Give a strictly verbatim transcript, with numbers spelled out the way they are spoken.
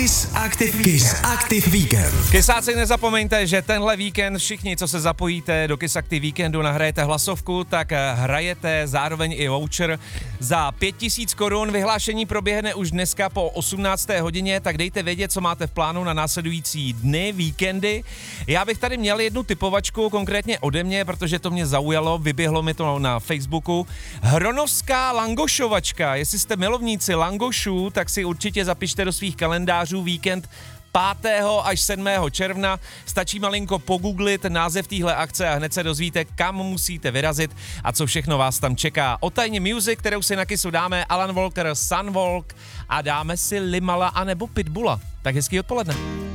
Kiss Active, Kiss Active Weekend. Kysáci, nezapomeňte, že tenhle víkend všichni, co se zapojíte do Kiss Active Weekendu, nahrajete hlasovku, tak hrajete zároveň i voucher za pět tisíc korun. Vyhlášení proběhne už dneska po osmnácté hodině, tak dejte vědět, co máte v plánu na následující dny, víkendy. Já bych tady měl jednu typovačku, konkrétně ode mě, protože to mě zaujalo, vyběhlo mi to na Facebooku. Hronovská langošovačka. Jestli jste milovníci langošů, tak si určitě zapište do svých kalendářů víkend pátého až sedmého června. Stačí malinko pogooglit název téhle akce a hned se dozvíte, kam musíte vyrazit a co všechno vás tam čeká. O Tajně Music, kterou si na Kissu dáme, Alan Walker, Sunwalk a dáme si Limala anebo Pitbulla. Tak hezký odpoledne.